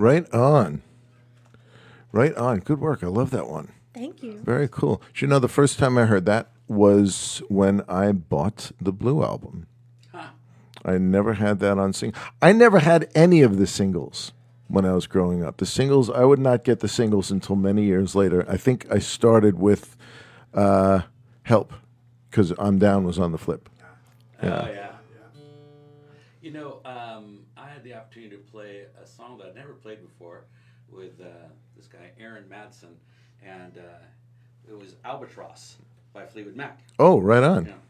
Right on. Right on. Good work. I love that one. Thank you. Very cool. Do you know the first time I heard that was when I bought the Blue album? I never had that on single. I never had any of the singles when I was growing up. The singles, I would not get the singles until many years later. I think I started with Help, because I'm Down was on the flip. Oh, yeah. You know, I had the opportunity to play a song that I'd never played before with this guy, Aaron Madsen, and it was Albatross by Fleetwood Mac. Oh, right on. Yeah.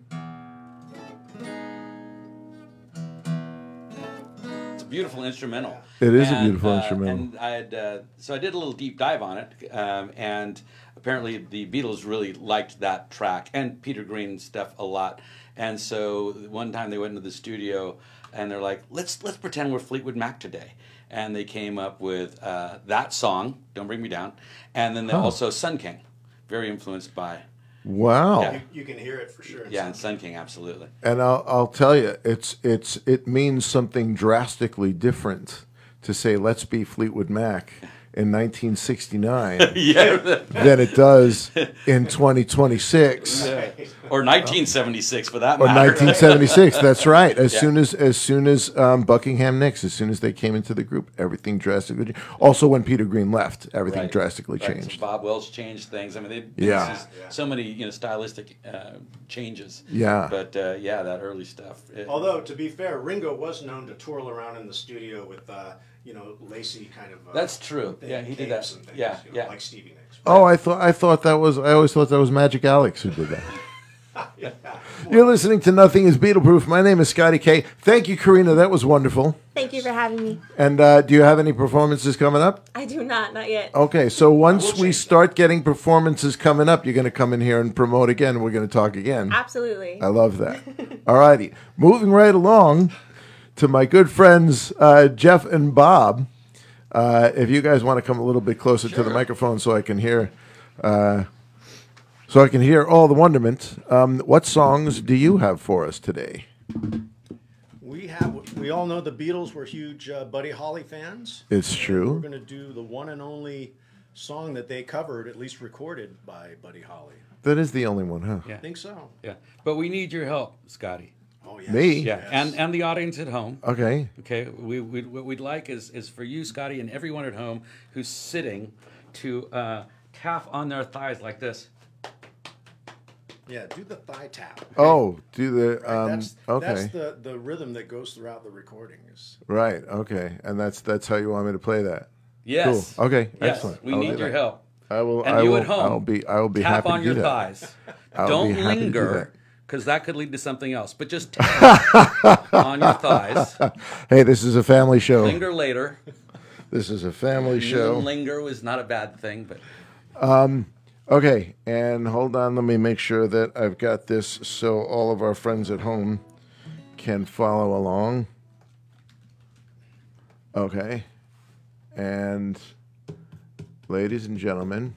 It's a beautiful instrumental. It is a beautiful instrumental. And I had, so I did a little deep dive on it, and apparently the Beatles really liked that track and Peter Green's stuff a lot. And so one time they went into the studio and they're like, let's pretend we're Fleetwood Mac today. And they came up with that song, Don't Bring Me Down, and then also Sun King, very influenced by. Wow. Yeah. You can hear it for sure. Yeah, and Sun King, absolutely. And I'll tell you, it means something drastically different to say let's be Fleetwood Mac in 1969 than it does in 2026 or 1976 for that or matter. 1976. That's right. As soon as Buckingham Nicks, as soon as they came into the group, everything drastically changed. Also, when Peter Green left, everything drastically changed. So Bob Welch changed things. I mean, they so many stylistic changes. Yeah. But that early stuff. Although to be fair, Ringo was known to twirl around in the studio with lacy kind of. That's true. Yeah, he did that. Things, Yeah. like Stevie Nicks. Oh, I thought that was. I always thought that was Magic Alex who did that. You're listening to Nothing is Beatle-Proof. My name is Scotty K. Thank you, Karina. That was wonderful. Thank you for having me. And do you have any performances coming up? I do not yet. Okay, so once we start getting performances coming up, you're going to come in here and promote again. We're going to talk again. Absolutely. I love that. All righty. Moving right along to my good friends Jeff and Bob. If you guys want to come a little bit closer to the microphone so I can hear all the wonderment. What songs do you have for us today? We all know the Beatles were huge Buddy Holly fans. It's We're true. going to do the one and only song that they covered, at least recorded by Buddy Holly. That is the only one, huh? Yeah. I think so. Yeah. But we need your help, Scotty. Oh, yes. Me? Yeah. Yes. And the audience at home. Okay. Okay. What we'd like is for you, Scotty, and everyone at home who's sitting to tap on their thighs like this. Yeah, do the thigh tap. Oh, do the That's the rhythm that goes throughout the recordings. Right. Okay. And that's how you want me to play that. Yes. Cool. Okay. Yes. Excellent. We I'll need do your that. help. I will. And I you will, at home. I will be tap happy on to your do that. thighs. I'll Don't be happy to do linger, that. because that could lead to something else. But just tap on your thighs. Hey, this is a family show. Linger later. This is a family show. Linger was not a bad thing, but Okay, and hold on. Let me make sure that I've got this so all of our friends at home can follow along. Okay, and ladies and gentlemen,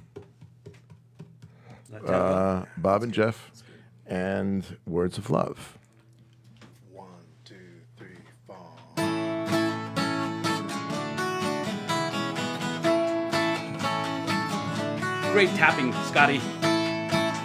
Bob and Jeff, and Words of Love. 1, 2, 3, 4. great tapping, Scotty.